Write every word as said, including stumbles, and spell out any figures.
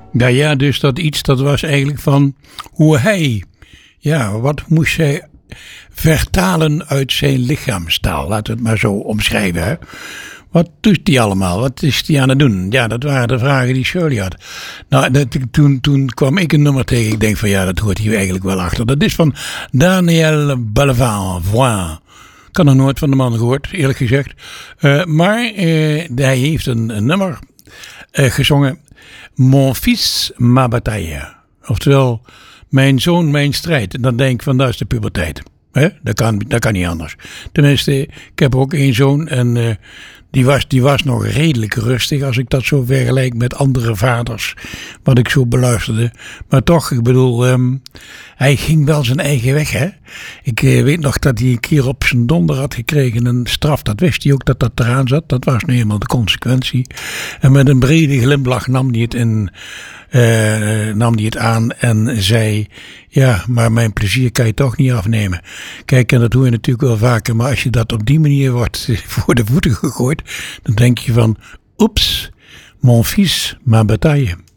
Nou ja, dus dat iets, dat was eigenlijk van hoe hij, ja, wat moest hij vertalen uit zijn lichaamstaal. Laten we het maar zo omschrijven. Hè? Wat doet hij allemaal? Wat is hij aan het doen? Ja, dat waren de vragen die Shirley had. Nou, dat, toen, toen kwam ik een nummer tegen. Ik denk van ja, dat hoort hier eigenlijk wel achter. Dat is van Daniel Balavoine. Voin. Ik had nog nooit van de man gehoord, eerlijk gezegd. Uh, maar uh, hij heeft een, een nummer uh, gezongen. Mon fils, ma bataille. Oftewel, mijn zoon, mijn strijd. En dan denk ik van, dat is de puberteit. Hè? Dat, kan, dat kan niet anders. Tenminste, ik heb ook één zoon en uh, die, was, die was nog redelijk rustig als ik dat zo vergelijk met andere vaders. Wat ik zo beluisterde. Maar toch, ik bedoel, um, hij ging wel zijn eigen weg. Hè? Ik uh, weet nog dat hij een keer op zijn donder had gekregen een straf. Dat wist hij ook dat dat eraan zat. Dat was nu eenmaal de consequentie. En met een brede glimlach nam hij het in... Uh, nam hij het aan en zei, ja, maar mijn plezier kan je toch niet afnemen. Kijk, en dat doe je natuurlijk wel vaker, maar als je dat op die manier wordt voor de voeten gegooid, dan denk je van, oeps, mon fils, ma bataille.